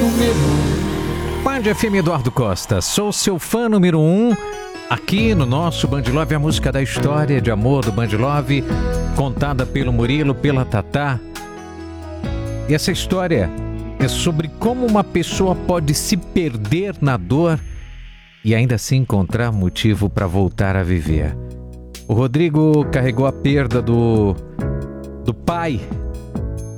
Band FM Eduardo Costa, sou seu fã número 1. Aqui no nosso Band Love, a música da história de amor do Band Love, contada pelo Murilo, pela Tatá. E essa história é sobre como uma pessoa pode se perder na dor e ainda assim encontrar motivo para voltar a viver. O Rodrigo carregou a perda do pai